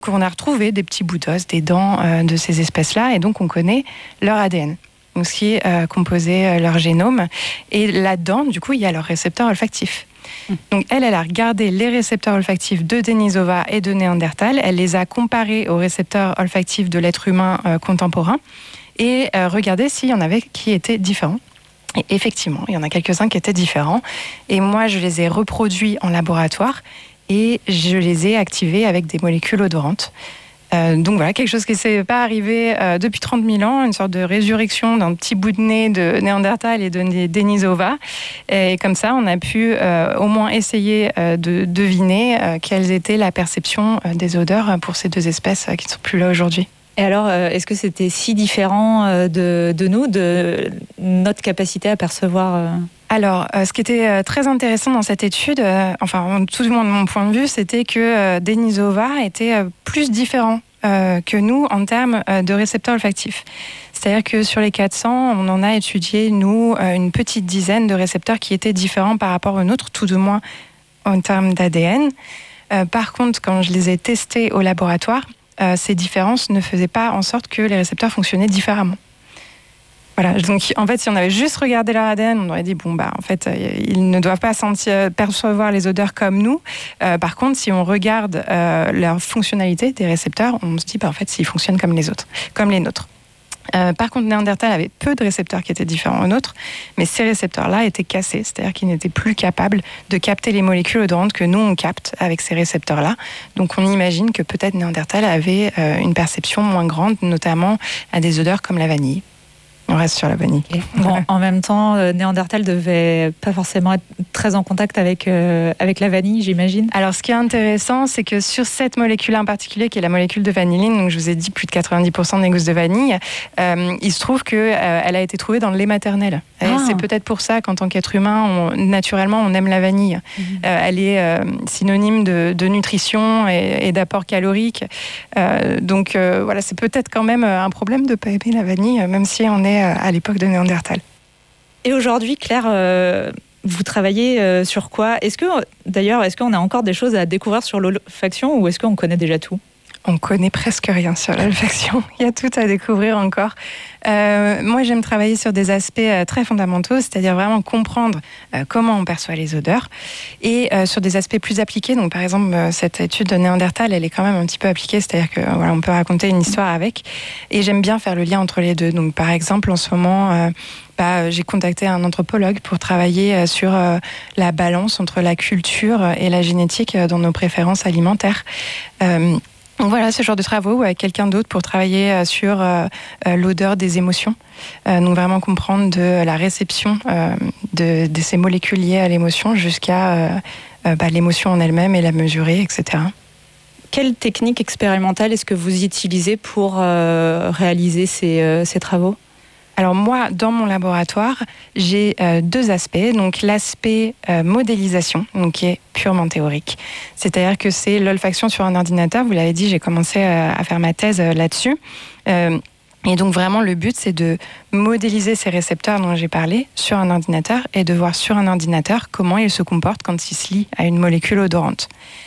qu'on a retrouvé des petits bouts d'os, des dents de ces espèces-là, et donc on connaît leur ADN. Donc, ce qui composait leur génome. Et là-dedans, du coup, il y a leur récepteur olfactif. Donc, elle a regardé les récepteurs olfactifs de Denisova et de Néandertal. Elle les a comparés aux récepteurs olfactifs de l'être humain contemporain et regardé s'il y en avait qui étaient différents. Et effectivement, il y en a quelques-uns qui étaient différents. Et moi, je les ai reproduits en laboratoire et je les ai activés avec des molécules odorantes. Donc voilà, quelque chose qui ne s'est pas arrivé depuis 30 000 ans, une sorte de résurrection d'un petit bout de nez de Néandertal et de Denisova. Et comme ça, on a pu au moins essayer de deviner quelles étaient la perception des odeurs pour ces deux espèces qui ne sont plus là aujourd'hui. Et alors, est-ce que c'était si différent de nous, de notre capacité à percevoir Alors, ce qui était très intéressant dans cette étude, enfin, tout du moins de mon point de vue, c'était que Denisova était plus différent que nous en termes de récepteurs olfactifs. C'est-à-dire que sur les 400, on en a étudié, nous, une petite dizaine de récepteurs qui étaient différents par rapport aux nôtres, tout du moins en termes d'ADN. Par contre, quand je les ai testés au laboratoire, ces différences ne faisaient pas en sorte que les récepteurs fonctionnaient différemment. Voilà, donc en fait, si on avait juste regardé leur ADN, on aurait dit, en fait, ils ne doivent pas percevoir les odeurs comme nous. Par contre, si on regarde leur fonctionnalité des récepteurs, on se dit, en fait, s'ils fonctionnent comme les autres, comme les nôtres. Par contre, Néandertal avait peu de récepteurs qui étaient différents aux nôtres, mais ces récepteurs-là étaient cassés, c'est-à-dire qu'ils n'étaient plus capables de capter les molécules odorantes que nous, on capte avec ces récepteurs-là. Donc, on imagine que peut-être Néandertal avait une perception moins grande, notamment à des odeurs comme la vanille. On reste sur la vanille. Bon, en même temps, Néandertal devait pas forcément être très en contact avec la vanille, j'imagine. Alors, ce qui est intéressant, c'est que sur cette molécule en particulier, qui est la molécule de vanilline, donc je vous ai dit plus de 90% des gousses de vanille, il se trouve qu'elle a été trouvée dans le lait maternel. C'est peut-être pour ça qu'en tant qu'être humain, naturellement, on aime la vanille. Elle est synonyme de nutrition et d'apport calorique. Donc, voilà, c'est peut-être quand même un problème de ne pas aimer la vanille, même si on est à l'époque de Néandertal. Et aujourd'hui, Claire, vous travaillez sur quoi ? Est-ce qu'on a encore des choses à découvrir sur l'olfaction ou est-ce qu'on connaît déjà tout ? On connaît presque rien sur l'olfaction. Il y a tout à découvrir encore. Moi, j'aime travailler sur des aspects très fondamentaux, c'est-à-dire vraiment comprendre comment on perçoit les odeurs, et sur des aspects plus appliqués. Donc, par exemple, cette étude de Néandertal, elle est quand même un petit peu appliquée, c'est-à-dire que voilà, on peut raconter une histoire avec. Et j'aime bien faire le lien entre les deux. Donc, par exemple, en ce moment, j'ai contacté un anthropologue pour travailler sur la balance entre la culture et la génétique dans nos préférences alimentaires. Donc voilà, ce genre de travaux, ou avec quelqu'un d'autre pour travailler sur l'odeur des émotions. Donc vraiment comprendre de la réception de ces molécules liées à l'émotion jusqu'à l'émotion en elle-même et la mesurer, etc. Quelle technique expérimentale est-ce que vous utilisez pour réaliser ces travaux ? Alors moi, dans mon laboratoire, j'ai deux aspects. Donc l'aspect modélisation, donc qui est purement théorique. C'est-à-dire que c'est l'olfaction sur un ordinateur. Vous l'avez dit, j'ai commencé à faire ma thèse là-dessus. Et donc vraiment, le but, c'est de modéliser ces récepteurs dont j'ai parlé sur un ordinateur et de voir sur un ordinateur comment ils se comportent quand ils se lient à une molécule odorante.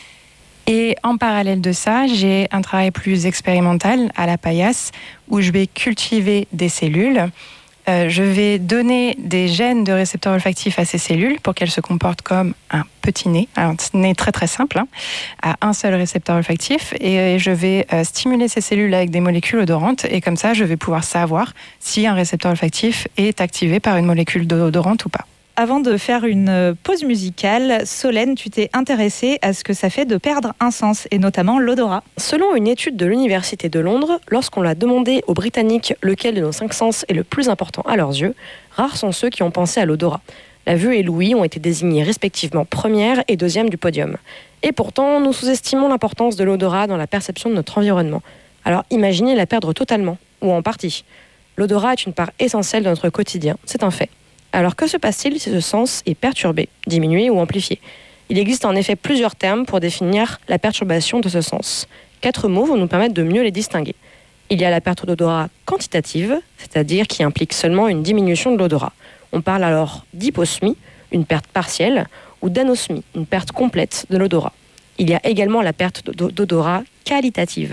Et en parallèle de ça, j'ai un travail plus expérimental à la paillasse où je vais cultiver des cellules. Je vais donner des gènes de récepteurs olfactifs à ces cellules pour qu'elles se comportent comme un petit nez, un nez très très simple, à un seul récepteur olfactif. Et je vais stimuler ces cellules avec des molécules odorantes. Et comme ça, je vais pouvoir savoir si un récepteur olfactif est activé par une molécule odorante ou pas. Avant de faire une pause musicale, Solène, tu t'es intéressée à ce que ça fait de perdre un sens, et notamment l'odorat. Selon une étude de l'Université de Londres, lorsqu'on l'a demandé aux Britanniques lequel de nos 5 sens est le plus important à leurs yeux, rares sont ceux qui ont pensé à l'odorat. La vue et l'ouïe ont été désignés respectivement première et deuxième du podium. Et pourtant, nous sous-estimons l'importance de l'odorat dans la perception de notre environnement. Alors imaginez la perdre totalement, ou en partie. L'odorat est une part essentielle de notre quotidien, c'est un fait. Alors que se passe-t-il si ce sens est perturbé, diminué ou amplifié ? Il existe en effet plusieurs termes pour définir la perturbation de ce sens. 4 mots vont nous permettre de mieux les distinguer. Il y a la perte d'odorat quantitative, c'est-à-dire qui implique seulement une diminution de l'odorat. On parle alors d'hyposmie, une perte partielle, ou d'anosmie, une perte complète de l'odorat. Il y a également la perte d'odorat qualitative.